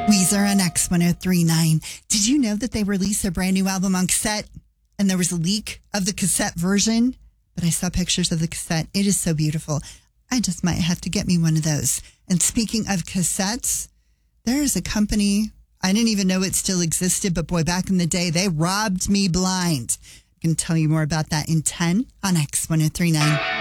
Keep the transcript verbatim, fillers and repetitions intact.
Weezer on X one oh three point nine. Did you know that they released their brand new album on cassette and there was a leak of the cassette version? But I saw pictures of the cassette. It is so beautiful. I just might have to get me one of those. And speaking of cassettes, there is a company, I didn't even know it still existed, but boy, back in the day, they robbed me blind. I can tell you more about that in ten on X one oh three point nine.